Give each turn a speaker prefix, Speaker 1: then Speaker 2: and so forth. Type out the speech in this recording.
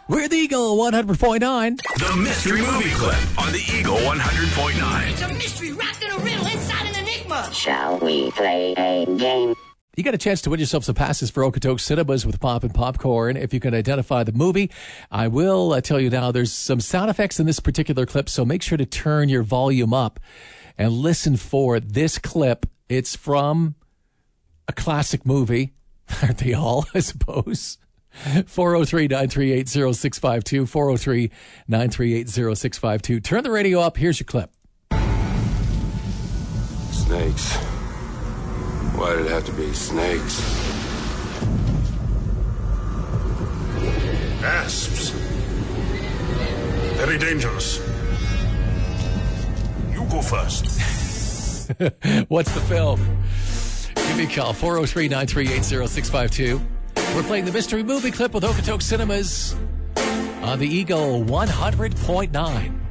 Speaker 1: We're the Eagle 100.9.
Speaker 2: The Mystery Movie Clip on the Eagle 100.9.
Speaker 3: It's a mystery wrapped in a riddle inside an enigma.
Speaker 4: Shall we play a game?
Speaker 1: You got a chance to win yourself some passes for Okotoks Cinemas with Pop and Popcorn if you can identify the movie. I will tell you now, there's some sound effects in this particular clip, so make sure to turn your volume up and listen for this clip. It's from a classic movie. Aren't they all, I suppose? 403-938-0652, 403-938-0652. Turn the radio up. Here's your clip.
Speaker 5: Snakes. Why did it have to be snakes?
Speaker 6: Asps. Very dangerous. You go first.
Speaker 1: What's the film? Give me a call, 403-938-0652. We're playing the Mystery Movie Clip with Okotoks Cinemas on the Eagle 100.9.